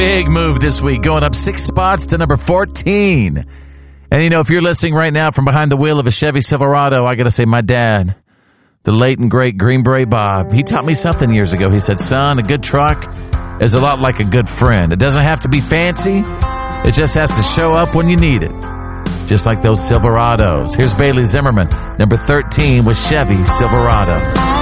Big move this week, going up 6 spots to number 14. And, if you're listening right now from behind the wheel of a Chevy Silverado, I got to say my dad, the late and great Green Beret Bob, he taught me something years ago. He said, son, a good truck is a lot like a good friend. It doesn't have to be fancy. It just has to show up when you need it. Just like those Silverados. Here's Bailey Zimmerman, number 13 with Chevy Silverado.